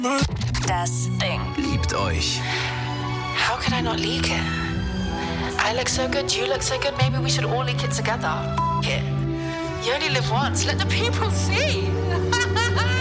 Das Ding. Liebt euch. How could I not leak it? I look so good, you look so good, maybe we should all leak it together. F it. You only live once, let the people see.